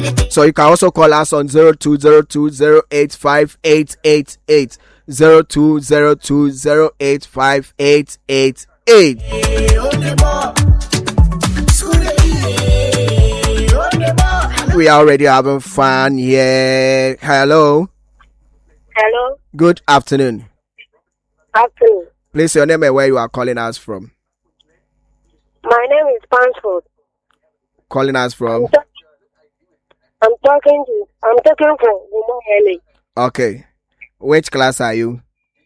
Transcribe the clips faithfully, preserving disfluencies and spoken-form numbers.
So you can also call us on zero two zero two zero eight five eight eight eight. zero two zero two zero eight five eight eight eight. We are already having fun here. Hello. Hello. Good afternoon. Afternoon. Please, your name and where you are calling us from. My name is Pansford. Calling us from? I'm, ta- I'm talking to. I'm talking for Gumahele. Okay. Which class are you?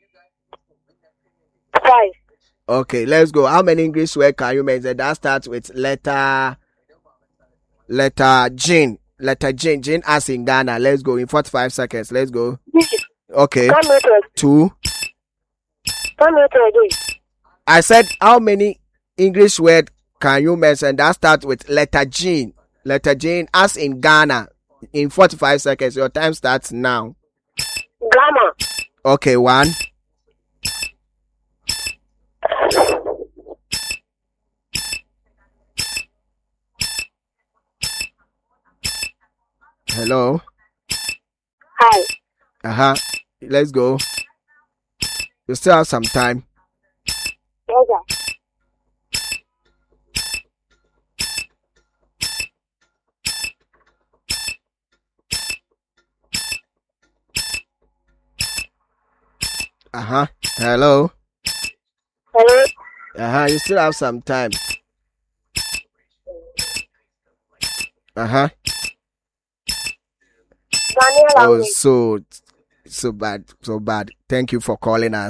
Five. Okay, let's go. How many English words can you mention that starts with letter letter Jane? Letter Jane. Jane as in Ghana. Let's go in forty-five seconds. Let's go. Okay. Two. I said, how many English words can you mention that start with letter Jane? Letter Jane as in Ghana. In forty-five seconds. Your time starts now. Ghana. Okay, one. Hello. Hi. Uh-huh. Let's go. You still have some time. Okay. Uh-huh. Hello. Hello. Uh-huh. You still have some time. Uh-huh. Oh, so so bad, so bad. Thank you for calling us.